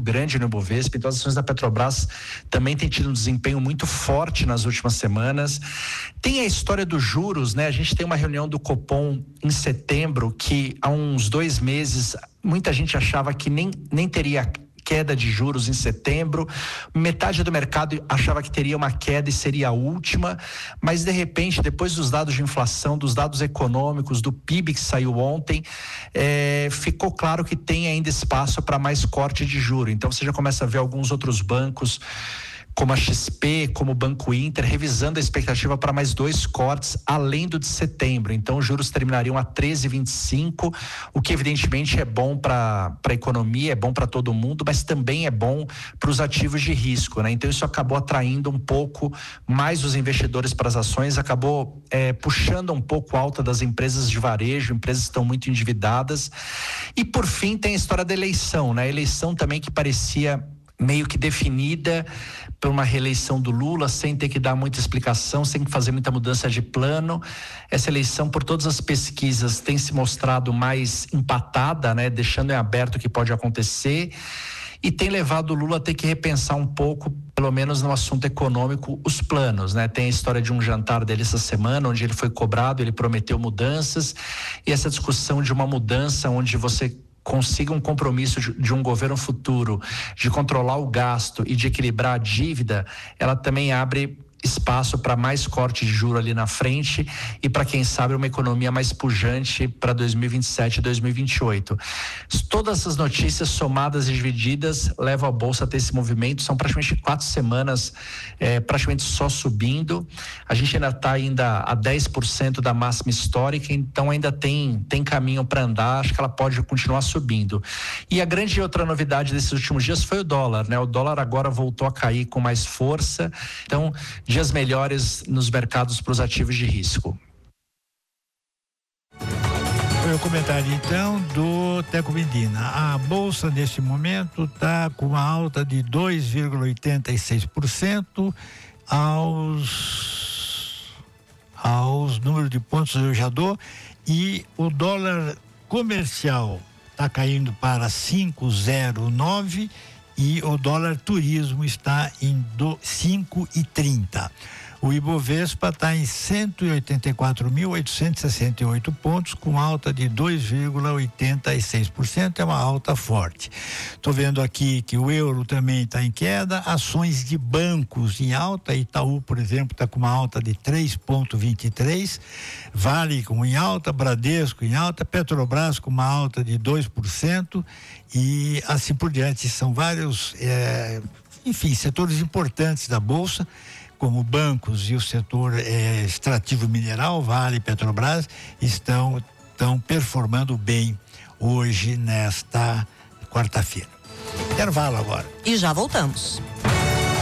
grande no Ibovespa, então as ações da Petrobras também têm tido um desempenho muito forte nas últimas semanas. Tem a história dos juros, né? A gente tem uma reunião do Copom em setembro que há uns 2 meses muita gente achava que nem teria queda de juros em setembro, metade do mercado achava que teria uma queda e seria a última, mas de repente, depois dos dados de inflação, dos dados econômicos, do PIB que saiu ontem, ficou claro que tem ainda espaço para mais corte de juro. Então você já começa a ver alguns outros bancos, como a XP, como o Banco Inter, revisando a expectativa para mais 2 cortes, além do de setembro. Então, os juros terminariam a 13,25, o que evidentemente é bom para a economia, é bom para todo mundo, mas também é bom para os ativos de risco, né? Então, isso acabou atraindo um pouco mais os investidores para as ações, acabou puxando um pouco a alta das empresas de varejo, empresas que estão muito endividadas. E, por fim, tem a história da eleição, né? A eleição também que parecia meio que definida por uma reeleição do Lula, sem ter que dar muita explicação, sem fazer muita mudança de plano. Essa eleição, por todas as pesquisas, tem se mostrado mais empatada, né? Deixando em aberto o que pode acontecer, e tem levado o Lula a ter que repensar um pouco, pelo menos no assunto econômico, os planos, né? Tem a história de um jantar dele essa semana, onde ele foi cobrado, ele prometeu mudanças, e essa discussão de uma mudança onde você consiga um compromisso de um governo futuro de controlar o gasto e de equilibrar a dívida, ela também abre espaço para mais corte de juro ali na frente e para, quem sabe, uma economia mais pujante para 2027 e 2028. Todas essas notícias somadas e divididas levam a bolsa a ter esse movimento. São praticamente 4 semanas praticamente só subindo. A gente ainda está a 10% da máxima histórica, então ainda tem caminho para andar. Acho que ela pode continuar subindo. E a grande outra novidade desses últimos dias foi o dólar, né? O dólar agora voltou a cair com mais força. Então, dias melhores nos mercados para os ativos de risco. Foi o comentário então do Teco Medina. A bolsa neste momento está com uma alta de 2,86% aos números de pontos eu já dou, e o dólar comercial está caindo para 5,09 e o dólar turismo está em 5,30. O Ibovespa está em 184.868 pontos, com alta de 2,86%, é uma alta forte. Estou vendo aqui que o euro também está em queda, ações de bancos em alta, Itaú, por exemplo, está com uma alta de 3,23%, Vale em alta, Bradesco em alta, Petrobras com uma alta de 2%, e assim por diante. São vários, setores importantes da Bolsa, como bancos e o setor extrativo mineral, Vale, Petrobras, estão performando bem hoje, nesta quarta-feira. Intervalo agora. E já voltamos.